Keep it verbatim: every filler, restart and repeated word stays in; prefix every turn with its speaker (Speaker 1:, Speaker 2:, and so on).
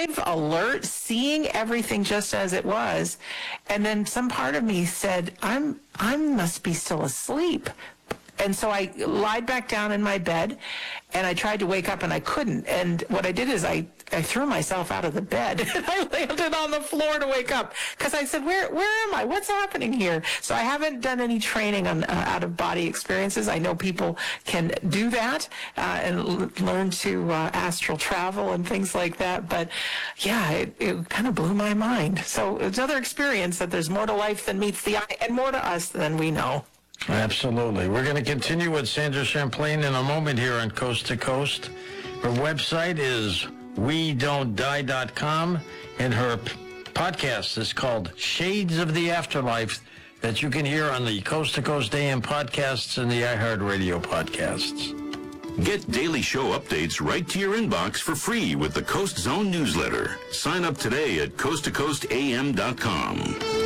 Speaker 1: live, alert, seeing everything just as it was. And then some part of me said, I'm, I must be still asleep. And so I lied back down in my bed, and I tried to wake up, and I couldn't. And what I did is I, I threw myself out of the bed, and I landed on the floor to wake up, because I said, where where am I? What's happening here? So I haven't done any training on uh, out-of-body experiences. I know people can do that uh, and l- learn to uh, astral travel and things like that. But, yeah, it, it kind of blew my mind. So it's another experience that there's more to life than meets the eye, and more to us than we know.
Speaker 2: Absolutely. We're going to continue with Sandra Champlain in a moment here on Coast to Coast. Her website is we don't die dot com, and her p- podcast is called Shades of the Afterlife, that you can hear on the Coast to Coast A M podcasts and the iHeartRadio podcasts.
Speaker 3: Get daily show updates right to your inbox for free with the Coast Zone newsletter. Sign up today at coast to coast a m dot com.